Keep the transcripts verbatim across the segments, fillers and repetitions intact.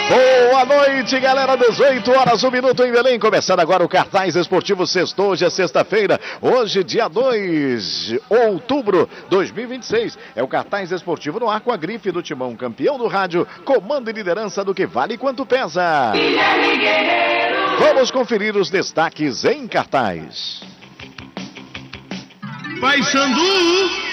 Boa noite, galera. dezoito horas, um minuto em Belém. Começando agora o Cartaz Esportivo Sextou. Hoje é sexta-feira. Hoje, dia dois de outubro de dois mil e vinte e seis. É o Cartaz Esportivo no ar com a grife do Timão, campeão do rádio, comando e liderança do que vale e quanto pesa. Vamos conferir os destaques em cartaz. Paysandu.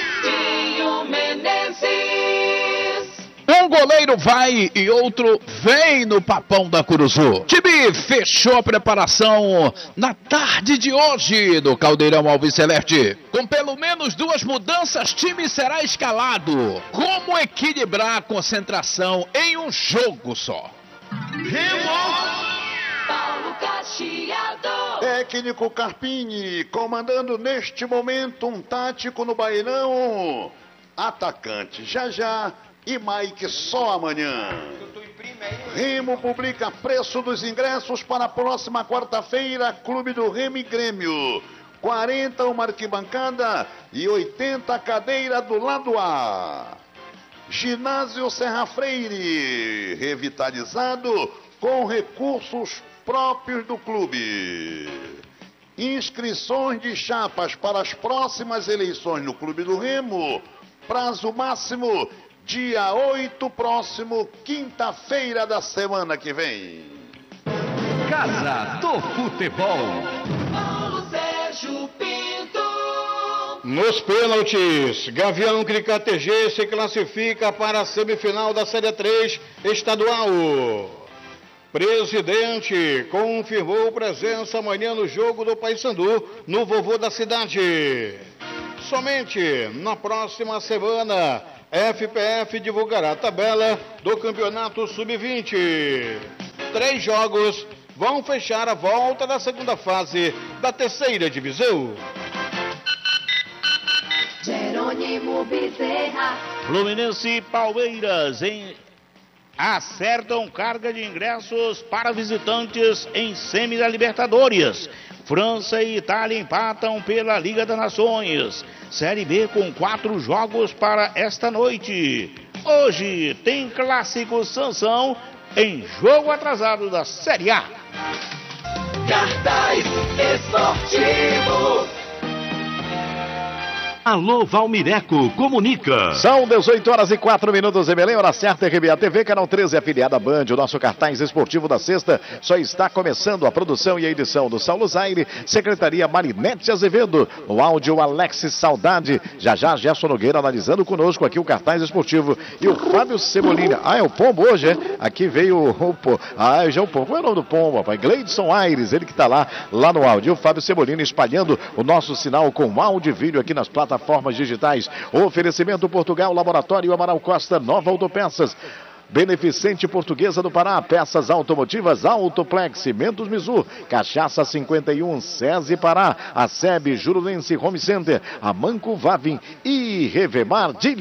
Um goleiro vai e outro vem no papão da Curuzu. Time fechou a preparação na tarde de hoje do Caldeirão Alves Celeste. Com pelo menos duas mudanças, time será escalado. Como equilibrar a concentração em um jogo só? Remo. Paulo Cacheado. Técnico Carpini, comandando neste momento um tático no Bairão. Atacante já já e Mike só amanhã. Remo publica preço dos ingressos para a próxima quarta-feira. Clube do Remo e Grêmio. quarenta uma arquibancada e oitenta cadeira do lado A. Ginásio Serra Freire, revitalizado com recursos próprios do clube. Inscrições de chapas para as próximas eleições no Clube do Remo. Prazo máximo dia oito, próximo, quinta-feira da semana que vem. Casa do Futebol. Paulo Sérgio Pinto. Nos pênaltis, Gavião Cricá T G se classifica para a semifinal da Série três estadual. Presidente confirmou presença amanhã no jogo do Paysandu, no Vovô da Cidade. Somente na próxima semana, F P F divulgará a tabela do Campeonato sub vinte. Três jogos vão fechar a volta da segunda fase da terceira divisão. Jerônimo Bezerra. Fluminense e Palmeiras em... acertam carga de ingressos para visitantes em semi da Libertadores. França e Itália empatam pela Liga das Nações. Série B com quatro jogos para esta noite. Hoje tem Clássico Sansão em jogo atrasado da Série A. Cartaz Esportivo. Alô Valmireco, comunica. São dezoito horas e quatro minutos em Belém, hora certa, R B A T V, canal treze, afiliada à Band. O nosso Cartaz Esportivo da sexta só está começando. A produção e a edição do Saulo Zaire, Secretaria Marinete Azevedo, o áudio Alex Saudade. Já já, Gerson Nogueira analisando conosco aqui o Cartaz Esportivo. E o Fábio Cebolinha. Ah, é o Pombo hoje, é? Aqui veio o... o ah, já é o Pombo. Qual é o nome do Pombo, rapaz? Gleidson Aires, ele que está lá, lá no áudio. E o Fábio Cebolinha espalhando o nosso sinal com áudio e vídeo aqui nas plataformas Formas digitais. Oferecimento Portugal, Laboratório Amaral Costa, Nova Autopeças. Beneficente Portuguesa do Pará, peças automotivas Autoplex, Cimentos Mizu, Cachaça cinquenta e um, SESI Pará, a SEB, Jurulense Home Center, a Manco Vavin e Revemar de